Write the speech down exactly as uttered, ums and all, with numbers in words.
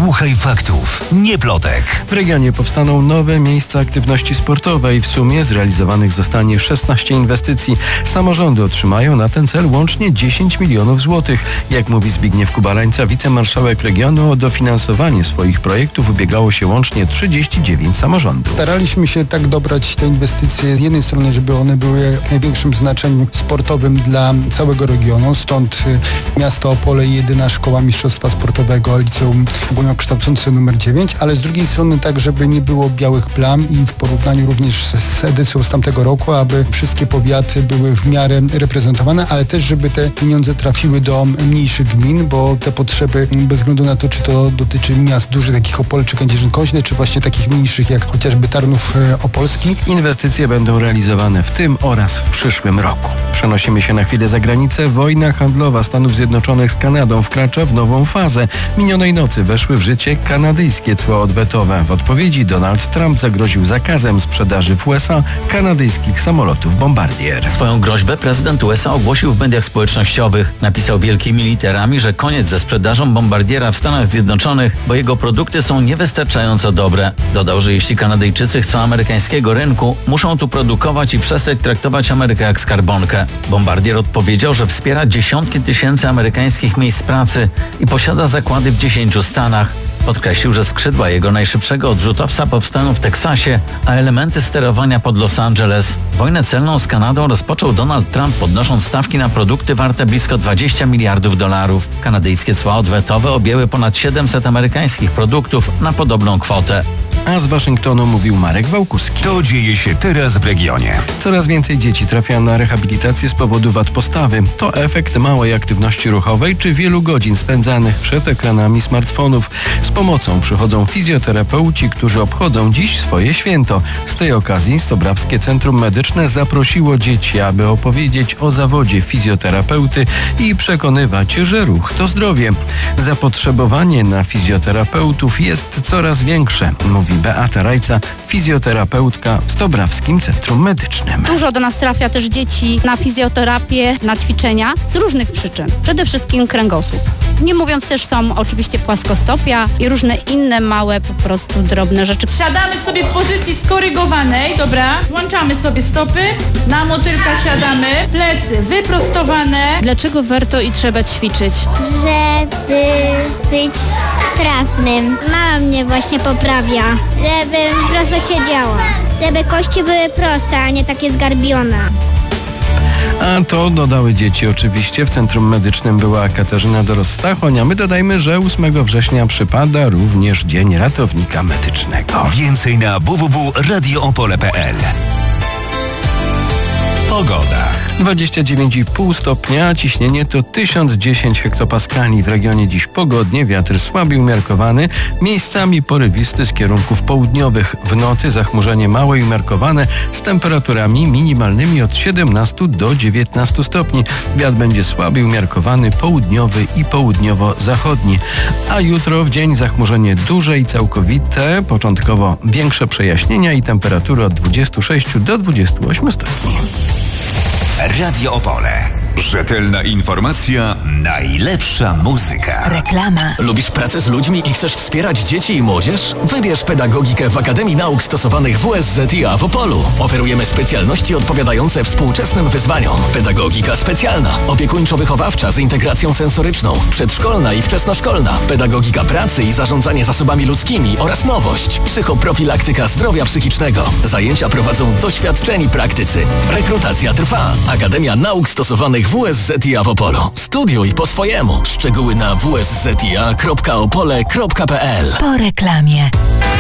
Słuchaj faktów, nie plotek. W regionie powstaną nowe miejsca aktywności sportowej. W sumie zrealizowanych zostanie szesnaście inwestycji. Samorządy otrzymają na ten cel łącznie dziesięć milionów złotych. Jak mówi Zbigniew Kubalańca, wicemarszałek regionu, o dofinansowanie swoich projektów ubiegało się łącznie trzydzieści dziewięć samorządów. Staraliśmy się tak dobrać te inwestycje z jednej strony, żeby one były w największym znaczeniu sportowym dla całego regionu. Stąd miasto Opole, jedyna szkoła mistrzostwa sportowego, liceum ogólnokształcące numer dziewięć, ale z drugiej strony tak, żeby nie było białych plam i w porównaniu również z edycją z tamtego roku, aby wszystkie powiaty były w miarę reprezentowane, ale też, żeby te pieniądze trafiły do mniejszych gmin, bo te potrzeby, bez względu na to, czy to dotyczy miast dużych, takich Opole czy Kędzierzyn-Koźle, czy właśnie takich mniejszych, jak chociażby Tarnów Opolski. Inwestycje będą realizowane w tym oraz w przyszłym roku. Przenosimy się na chwilę za granicę. Wojna handlowa Stanów Zjednoczonych z Kanadą wkracza w nową fazę. Minionej nocy weszły w życie kanadyjskie cła odwetowe. W odpowiedzi Donald Trump zagroził zakazem sprzedaży w U S A kanadyjskich samolotów Bombardier. Swoją groźbę prezydent U S A ogłosił w mediach społecznościowych. Napisał wielkimi literami, że koniec ze sprzedażą Bombardiera w Stanach Zjednoczonych, bo jego produkty są niewystarczająco dobre. Dodał, że jeśli Kanadyjczycy chcą amerykańskiego rynku, muszą tu produkować i przestać traktować Amerykę jak skarbonkę. Bombardier odpowiedział, że wspiera dziesiątki tysięcy amerykańskich miejsc pracy i posiada zakłady w dziesięciu stanach. Podkreślił, że skrzydła jego najszybszego odrzutowca powstaną w Teksasie, a elementy sterowania pod Los Angeles. Wojnę celną z Kanadą rozpoczął Donald Trump, podnosząc stawki na produkty warte blisko dwadzieścia miliardów dolarów. Kanadyjskie cła odwetowe objęły ponad siedemset amerykańskich produktów na podobną kwotę. A z Waszyngtonu mówił Marek Wałkuski. To dzieje się teraz w regionie. Coraz więcej dzieci trafia na rehabilitację z powodu wad postawy. To efekt małej aktywności ruchowej czy wielu godzin spędzanych przed ekranami smartfonów. Z pomocą przychodzą fizjoterapeuci, którzy obchodzą dziś swoje święto. Z tej okazji Stobrawskie Centrum Medyczne zaprosiło dzieci, aby opowiedzieć o zawodzie fizjoterapeuty i przekonywać, że ruch to zdrowie. Zapotrzebowanie na fizjoterapeutów jest coraz większe, mówi Beata Rajca, fizjoterapeutka w Stobrawskim Centrum Medycznym. Dużo do nas trafia też dzieci na fizjoterapię, na ćwiczenia z różnych przyczyn. Przede wszystkim kręgosłup. Nie mówiąc też są oczywiście płaskostopia i różne inne małe, po prostu drobne rzeczy. Siadamy sobie w pozycji skorygowanej, dobra? Włączamy sobie stopy, na motylka siadamy, plecy wyprostowane. Dlaczego warto i trzeba ćwiczyć? Żeby być sprawnym. Mama mnie właśnie poprawia, żebym prosto siedziała. Żeby kości były proste, a nie takie zgarbione. A to dodały dzieci oczywiście. W Centrum Medycznym była Katarzyna Doros-Stachoń, a my dodajmy, że ósmego września przypada również Dzień Ratownika Medycznego. Więcej na w w w kropka radio opole kropka p l. Pogoda. dwadzieścia dziewięć i pół stopnia, ciśnienie to tysiąc dziesięć hektopaskali. W regionie dziś pogodnie, wiatr słaby umiarkowany, miejscami porywisty z kierunków południowych. W nocy zachmurzenie małe i umiarkowane z temperaturami minimalnymi od siedemnastu do dziewiętnastu stopni. Wiatr będzie słaby i umiarkowany, południowy i południowo-zachodni. A jutro w dzień zachmurzenie duże i całkowite, początkowo większe przejaśnienia i temperatury od dwudziestu sześciu do dwudziestu ośmiu stopni. Radio Opole. Rzetelna informacja, najlepsza muzyka. Reklama. Lubisz pracę z ludźmi i chcesz wspierać dzieci i młodzież? Wybierz pedagogikę w Akademii Nauk Stosowanych W S Z I A w Opolu. Oferujemy specjalności odpowiadające współczesnym wyzwaniom. Pedagogika specjalna, opiekuńczo-wychowawcza z integracją sensoryczną, przedszkolna i wczesnoszkolna, pedagogika pracy i zarządzanie zasobami ludzkimi oraz nowość, psychoprofilaktyka zdrowia psychicznego. Zajęcia prowadzą doświadczeni praktycy. Rekrutacja trwa. Akademia Nauk Stosowanych W S Z I A w Opolu. Studiuj po swojemu. Szczegóły na w s z i a kropka opole kropka p l. Po reklamie.